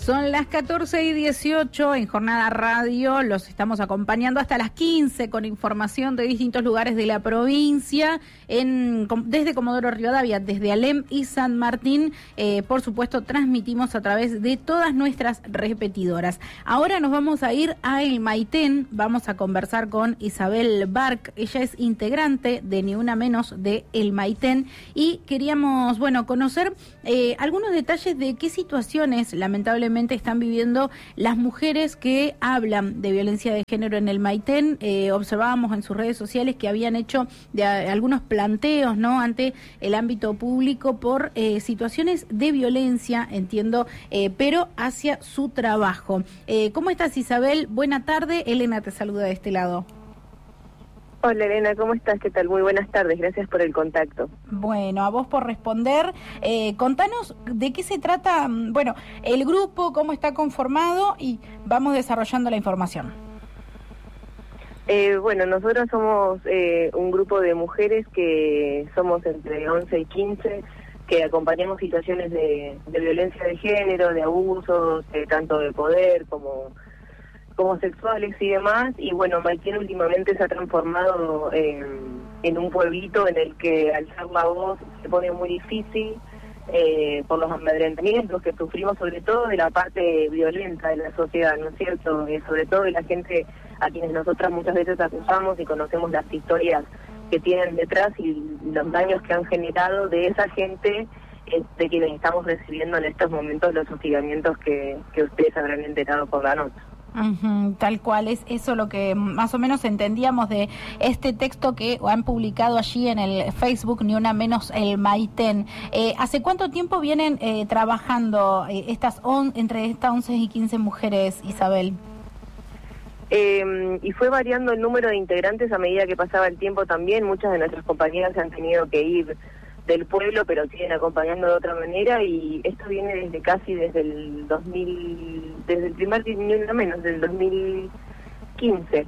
Son las 14:18 en Jornada Radio, los estamos acompañando hasta las 15 con información de distintos lugares de la provincia, desde Comodoro Rivadavia, desde Alem y San Martín, por supuesto transmitimos a través de todas nuestras repetidoras. Ahora nos vamos a ir a El Maitén, vamos a conversar con Isabel Bark, ella es integrante de Ni Una Menos de El Maitén y queríamos, conocer algunos detalles de qué situaciones lamentablemente están viviendo las mujeres que hablan de violencia de género en El Maitén. Observábamos en sus redes sociales que habían hecho algunos planteos, ¿no?, ante el ámbito público por situaciones de violencia, entiendo, pero hacia su trabajo. ¿Cómo estás, Isabel? Buena tarde, Elena te saluda de este lado. Hola Elena, ¿cómo estás? ¿Qué tal? Muy buenas tardes, gracias por el contacto. Bueno, a vos por responder. Contanos de qué se trata, el grupo, cómo está conformado y vamos desarrollando la información. Nosotros somos un grupo de mujeres que somos entre 11 y 15, que acompañamos situaciones de violencia de género, de abusos, tanto de poder como sexuales y demás, y Maitén últimamente se ha transformado en un pueblito en el que alzar la voz se pone muy difícil por los amedrentamientos que sufrimos, sobre todo de la parte violenta de la sociedad, ¿no es cierto? Sobre todo de la gente a quienes nosotras muchas veces acusamos y conocemos las historias que tienen detrás y los daños que han generado de esa gente de quienes estamos recibiendo en estos momentos los hostigamientos que ustedes habrán enterado por la nota. Tal cual, es eso lo que más o menos entendíamos de este texto que han publicado allí en el Facebook Ni Una Menos El Maitén. ¿Hace cuánto tiempo vienen trabajando entre estas 11 y 15 mujeres, Isabel? Y fue variando el número de integrantes a medida que pasaba el tiempo también. Muchas de nuestras compañeras se han tenido que ir del pueblo, pero siguen acompañando de otra manera, y esto viene desde el 2000, desde el primer Ni Una Menos, del 2015.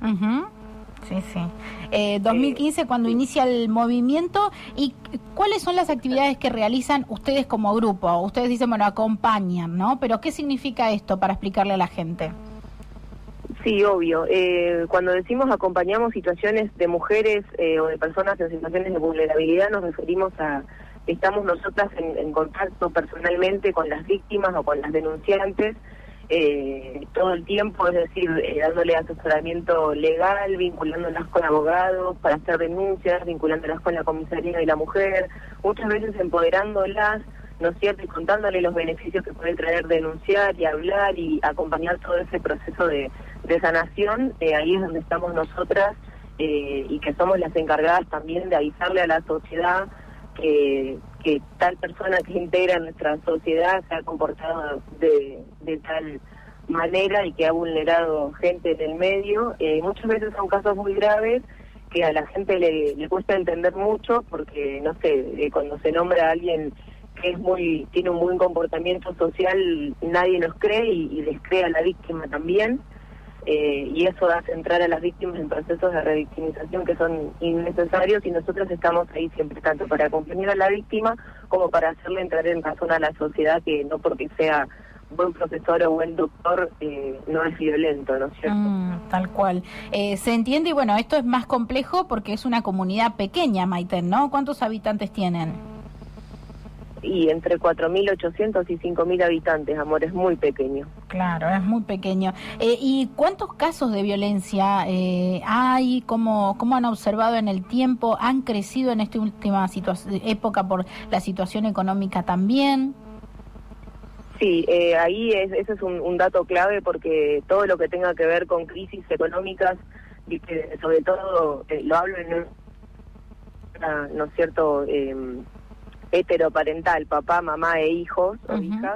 Sí. 2015 cuando inicia el movimiento. ¿Y cuáles son las actividades que realizan ustedes como grupo? Ustedes dicen, acompañan, ¿no? Pero ¿qué significa esto para explicarle a la gente? Sí, obvio. Cuando decimos acompañamos situaciones de mujeres o de personas en situaciones de vulnerabilidad, nos referimos a estamos nosotras en contacto personalmente con las víctimas o con las denunciantes todo el tiempo, es decir, dándole asesoramiento legal, vinculándolas con abogados para hacer denuncias, vinculándolas con la comisaría de la mujer, muchas veces empoderándolas, ¿no es cierto?, y contándole los beneficios que puede traer denunciar y hablar y acompañar todo ese proceso de sanación. Ahí es donde estamos nosotras y que somos las encargadas también de avisarle a la sociedad que tal persona que integra nuestra sociedad se ha comportado de tal manera y que ha vulnerado gente en el medio. Muchas veces son casos muy graves que a la gente le cuesta entender mucho porque, no sé, cuando se nombra a alguien que tiene un buen comportamiento social, nadie nos cree y descree a la víctima también, y eso hace entrar a las víctimas en procesos de revictimización que son innecesarios, y nosotros estamos ahí siempre tanto para acompañar a la víctima como para hacerle entrar en razón a la sociedad que no porque sea buen profesor o buen doctor no es violento, ¿no es cierto? Tal cual. Se entiende, y esto es más complejo porque es una comunidad pequeña, Maitén, ¿no? ¿Cuántos habitantes tienen? Y entre 4.800 y 5.000 habitantes, amor, es muy pequeño. Claro, es muy pequeño. ¿Y cuántos casos de violencia hay? ¿Cómo han observado en el tiempo? ¿Han crecido en esta última época por la situación económica también? Sí, ahí ese es un dato clave, porque todo lo que tenga que ver con crisis económicas, y que sobre todo lo hablo en una, ¿no es cierto?, heteroparental, papá, mamá e hijos o hijas,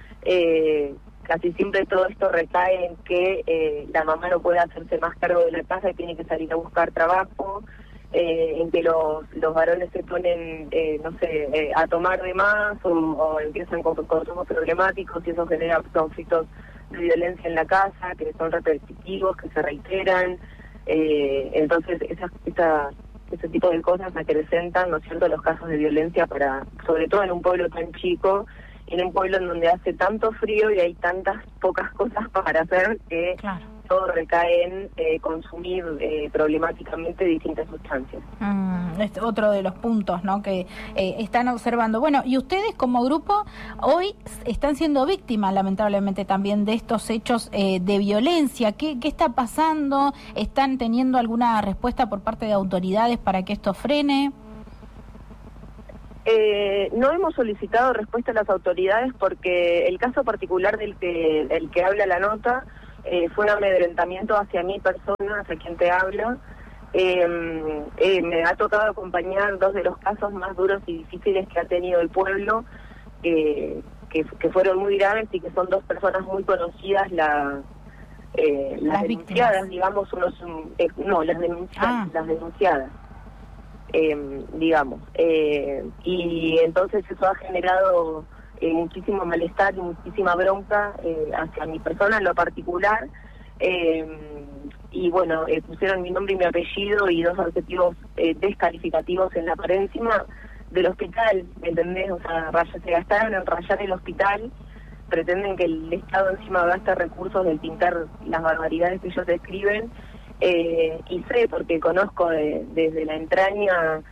casi siempre todo esto recae en que la mamá no puede hacerse más cargo de la casa y tiene que salir a buscar trabajo, en que los varones se ponen, a tomar de más o empiezan con consumos problemáticos, y eso genera conflictos de violencia en la casa que son repetitivos, que se reiteran. Entonces ese tipo de cosas acrecentan, ¿no es cierto?, los casos de violencia, sobre todo en un pueblo tan chico en un pueblo en donde hace tanto frío y hay tantas pocas cosas para hacer que Claro. todo recae en consumir problemáticamente distintas sustancias. Es otro de los puntos, ¿no?, que están observando. Bueno, y ustedes como grupo hoy están siendo víctimas, lamentablemente, también de estos hechos de violencia. ¿Qué está pasando? ¿Están teniendo alguna respuesta por parte de autoridades para que esto frene? No hemos solicitado respuesta a las autoridades porque el caso particular del que habla la nota fue un amedrentamiento hacia mi persona, hacia quien te habla. Me ha tocado acompañar dos de los casos más duros y difíciles que ha tenido el pueblo, que fueron muy graves y que son dos personas muy conocidas, las Las denunciadas, víctimas. digamos, las denunciadas. Digamos, y entonces eso ha generado muchísimo malestar y muchísima bronca hacia mi persona en lo particular, y bueno, pusieron mi nombre y mi apellido y dos adjetivos descalificativos en la pared encima del hospital, ¿me entendés? O sea, se gastaron en rayar el hospital, pretenden que el Estado encima gaste recursos en pintar las barbaridades que ellos describen. Y sé, porque conozco desde la entraña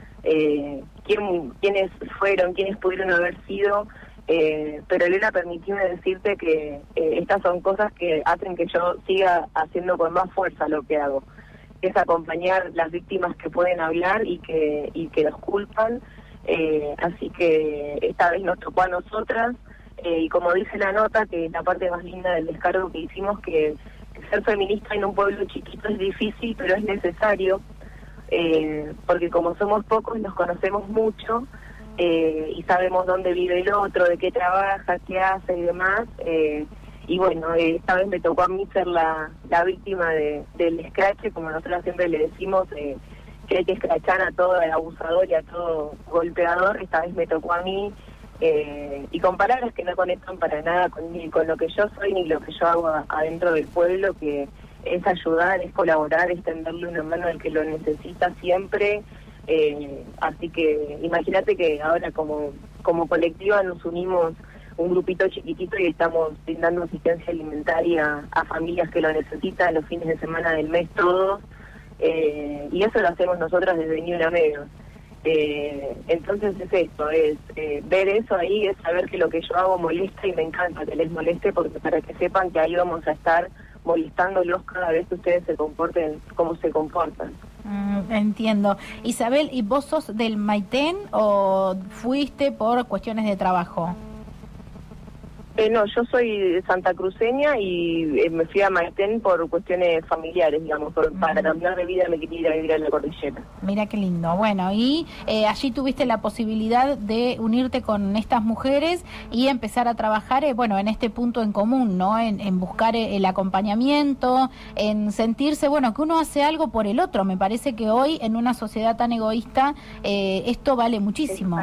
quiénes fueron, quiénes pudieron haber sido, pero Elena, permitime decirte que estas son cosas que hacen que yo siga haciendo con más fuerza lo que hago, es acompañar las víctimas que pueden hablar y que los culpan, así que esta vez nos tocó a nosotras, y como dice la nota, que es la parte más linda del descargo que hicimos, que ser feminista en un pueblo chiquito es difícil, pero es necesario, porque como somos pocos nos conocemos mucho, y sabemos dónde vive el otro, de qué trabaja, qué hace y demás, y bueno, esta vez me tocó a mí ser la víctima del escrache, como nosotros siempre le decimos, que hay que escrachar a todo el abusador y a todo golpeador. Esta vez me tocó a mí, y con palabras que no conectan para nada ni con lo que yo soy ni lo que yo hago adentro del pueblo, que es ayudar, es colaborar, es tenderle una mano al que lo necesita siempre. Así que imagínate que ahora como colectiva nos unimos un grupito chiquitito y estamos brindando asistencia alimentaria a familias que lo necesitan los fines de semana del mes todos, y eso lo hacemos nosotras desde Ni Una Menos. Entonces es esto, es ver eso ahí, es saber que lo que yo hago molesta y me encanta que les moleste, porque para que sepan que ahí vamos a estar molestándolos cada vez que ustedes se comporten como se comportan. Entiendo. Isabel, ¿y vos sos del Maitén o fuiste por cuestiones de trabajo? No, yo soy santacruceña y me fui a Maitén por cuestiones familiares, digamos, para cambiar de vida me quería ir a vivir a la cordillera. Mira qué lindo. Bueno, y allí tuviste la posibilidad de unirte con estas mujeres y empezar a trabajar, bueno, en este punto en común, ¿no? En buscar el acompañamiento, en sentirse, bueno, que uno hace algo por el otro. Me parece que hoy, en una sociedad tan egoísta, esto vale muchísimo.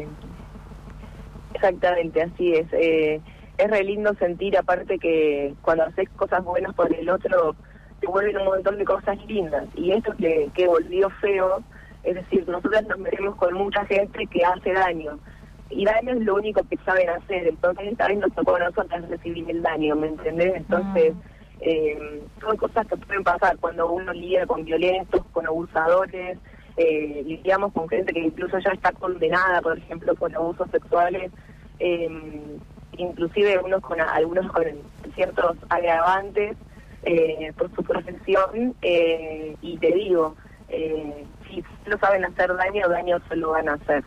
Exactamente, así es. Es re lindo sentir, aparte, que cuando haces cosas buenas por el otro, te vuelven un montón de cosas lindas. Y esto que volvió feo, es decir, nosotras nos metemos con mucha gente que hace daño. Y daño es lo único que saben hacer. Entonces esta vez nos tocó a nosotras recibir el daño, ¿me entendés? Entonces, son cosas que pueden pasar cuando uno lidia con violentos, con abusadores, lidiamos con gente que incluso ya está condenada, por ejemplo, por abusos sexuales, inclusive algunos con ciertos agravantes por su profesión, y te digo, si no saben hacer daño solo van a hacer.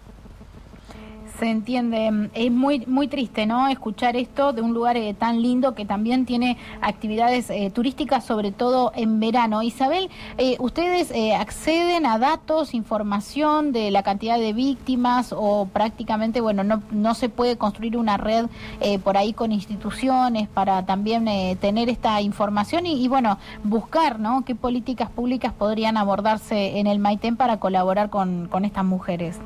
Se entiende, es muy muy triste, ¿no?, escuchar esto de un lugar tan lindo que también tiene actividades turísticas, sobre todo en verano. Isabel, ¿ustedes acceden a datos, información de la cantidad de víctimas o prácticamente, bueno, no se puede construir una red por ahí con instituciones para también tener esta información y bueno, buscar, ¿no?, qué políticas públicas podrían abordarse en el Maitén para colaborar con estas mujeres?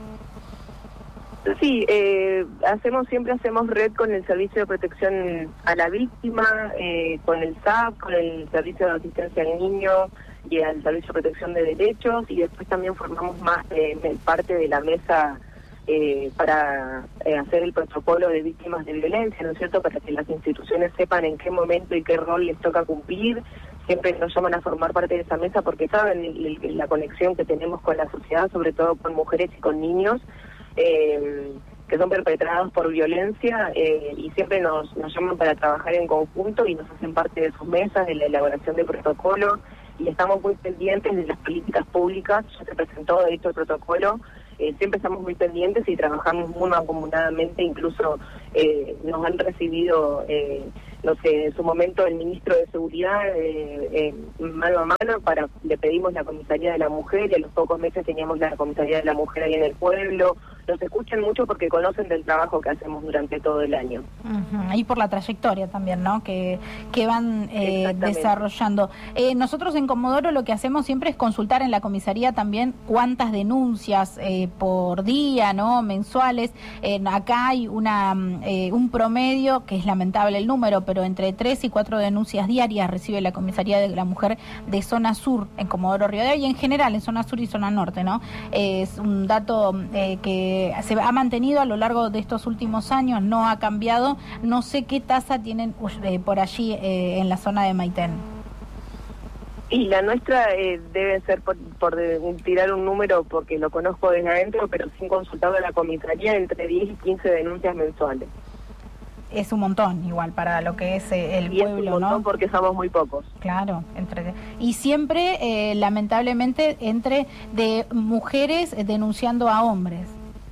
Sí, siempre hacemos red con el Servicio de Protección a la Víctima, con el SAP, con el Servicio de Asistencia al Niño y al Servicio de Protección de Derechos, y después también formamos parte de la mesa para hacer el protocolo de víctimas de violencia, ¿no es cierto?, para que las instituciones sepan en qué momento y qué rol les toca cumplir. Siempre nos llaman a formar parte de esa mesa porque saben la conexión que tenemos con la sociedad, sobre todo con mujeres y con niños que son perpetrados por violencia, y siempre nos llaman para trabajar en conjunto y nos hacen parte de sus mesas, de la elaboración de protocolos, y estamos muy pendientes de las políticas públicas. Ya se presentó de hecho el protocolo, siempre estamos muy pendientes y trabajamos muy mancomunadamente. Incluso nos han recibido, no sé, en su momento el ministro de Seguridad mano a mano, le pedimos la comisaría de la mujer, y a los pocos meses teníamos la comisaría de la mujer ahí en el pueblo. Nos escuchan mucho porque conocen del trabajo que hacemos durante todo el año. Y por la trayectoria también, ¿no?, que van desarrollando. Nosotros en Comodoro lo que hacemos siempre es consultar en la comisaría también cuántas denuncias por día, ¿no?, mensuales. Acá hay un promedio, que es lamentable el número, pero entre 3 y 4 denuncias diarias recibe la comisaría de la mujer de zona sur en Comodoro Rivadavia, y en general en zona sur y zona norte, ¿no? Es un dato que se ha mantenido a lo largo de estos últimos años, no ha cambiado. No sé qué tasa tienen por allí en la zona de Maitén. Y la nuestra debe ser, por tirar un número, porque lo conozco desde adentro, pero sin consultar a la comisaría, entre 10 y 15 denuncias mensuales. Es un montón, igual, para lo que es el pueblo, ¿no? Es un montón, porque somos muy pocos. Claro, y siempre, lamentablemente, de mujeres denunciando a hombres.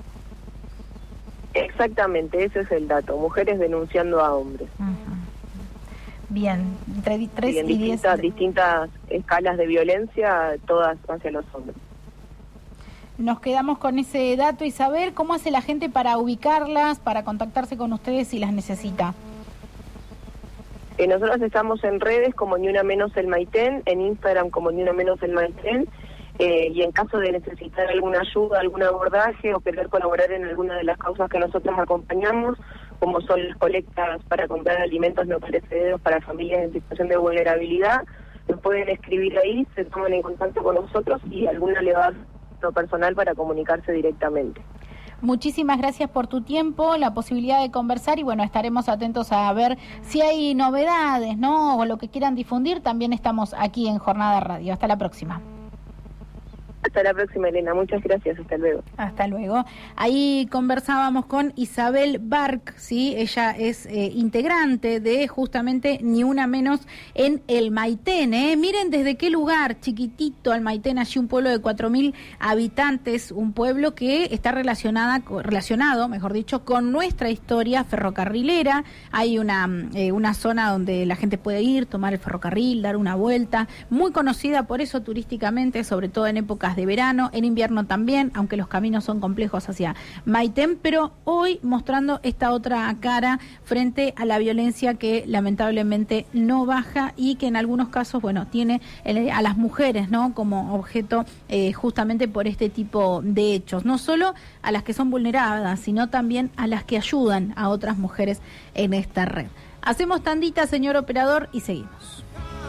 Exactamente, ese es el dato, mujeres denunciando a hombres. Bien, entre 3 y 10... distintas escalas de violencia, todas hacia los hombres. Nos quedamos con ese dato. Y saber cómo hace la gente para ubicarlas, para contactarse con ustedes si las necesita. Nosotros estamos en redes como Ni Una Menos el Maitén, en Instagram como Ni Una Menos el Maitén, y en caso de necesitar alguna ayuda, algún abordaje o querer colaborar en alguna de las causas que nosotros acompañamos, como son las colectas para comprar alimentos no perecederos para familias en situación de vulnerabilidad, nos pueden escribir ahí, se toman en contacto con nosotros y alguna le va a dar lo personal para comunicarse directamente. Muchísimas gracias por tu tiempo, la posibilidad de conversar, y bueno, estaremos atentos a ver si hay novedades, ¿no?, o lo que quieran difundir. También estamos aquí en Jornada Radio. Hasta la próxima. Hasta la próxima, Elena. Muchas gracias. Hasta luego. Hasta luego. Ahí conversábamos con Isabel Barc, ¿sí? Ella es integrante de justamente Ni Una Menos en el Maitén, ¿eh? Miren desde qué lugar, chiquitito, el Maitén, allí un pueblo de 4.000 habitantes, un pueblo que está relacionado, mejor dicho, con nuestra historia ferrocarrilera. Hay una zona donde la gente puede ir, tomar el ferrocarril, dar una vuelta, muy conocida por eso turísticamente, sobre todo en épocas de verano, en invierno también, aunque los caminos son complejos hacia Maitén, pero hoy mostrando esta otra cara frente a la violencia que lamentablemente no baja y que en algunos casos, bueno, tiene a las mujeres, ¿no?, como objeto justamente por este tipo de hechos, no solo a las que son vulneradas, sino también a las que ayudan a otras mujeres en esta red. Hacemos tandita, señor operador, y seguimos.